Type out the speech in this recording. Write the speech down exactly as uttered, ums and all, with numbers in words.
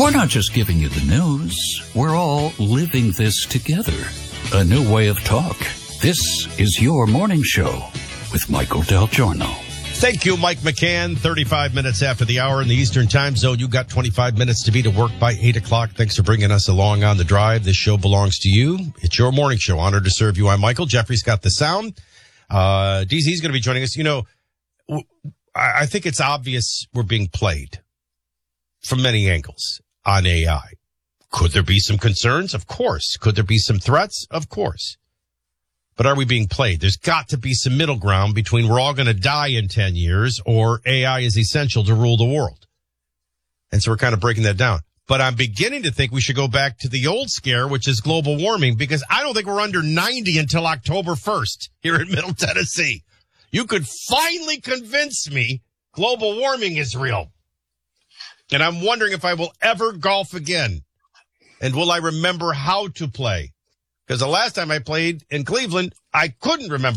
We're not just giving you the news. We're all living this together. A new way of talk. This is your morning show with Michael Del Giorno. Thank you, Mike McCann. thirty-five minutes after the hour in the Eastern Time Zone. You got twenty-five minutes to be to work by eight o'clock. Thanks for bringing us along on the drive. This show belongs to you. It's your morning show. Honored to serve you. I'm Michael. Jeffrey's got the sound. Uh, D Z's going to be joining us. You know, I think it's obvious we're being played from many angles on A I. Could there be some concerns? Of course. Could there be some threats? Of course. But are we being played? There's got to be some middle ground between we're all going to die in ten years or A I is essential to rule the world. And so we're kind of breaking that down. But I'm beginning to think we should go back to the old scare, which is global warming, because I don't think we're under ninety until October first here in Middle Tennessee. You could finally convince me global warming is real. And I'm wondering if I will ever golf again. And will I remember how to play? Because the last time I played in Cleveland, I couldn't remember